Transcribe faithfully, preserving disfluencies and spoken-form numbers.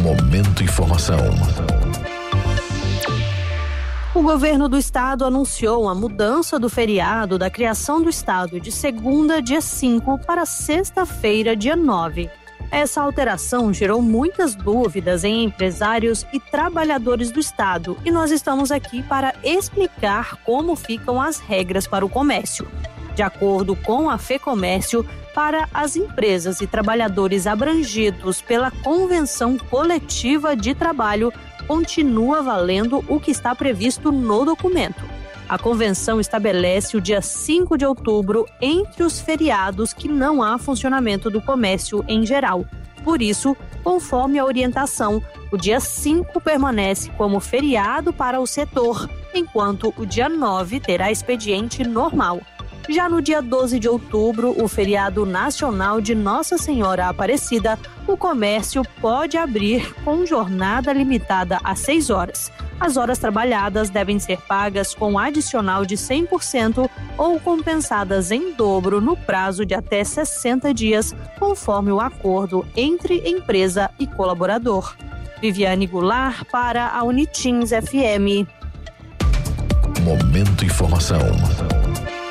Momento Informação. O governo do estado anunciou a mudança do feriado da criação do estado de segunda, dia cinco, para sexta-feira, dia nove. Essa alteração gerou muitas dúvidas em empresários e trabalhadores do estado e nós estamos aqui para explicar como ficam as regras para o comércio. De acordo com a FEComércio, para as empresas e trabalhadores abrangidos pela Convenção Coletiva de Trabalho, continua valendo o que está previsto no documento. A convenção estabelece o dia cinco de outubro entre os feriados que não há funcionamento do comércio em geral. Por isso, conforme a orientação, o dia cinco permanece como feriado para o setor, enquanto o dia nove terá expediente normal. Já no dia doze de outubro, o feriado nacional de Nossa Senhora Aparecida, o comércio pode abrir com jornada limitada a seis horas. As horas trabalhadas devem ser pagas com adicional de cem por cento ou compensadas em dobro no prazo de até sessenta dias, conforme o acordo entre empresa e colaborador. Viviane Goulart para a Unitins F M. Momento Informação.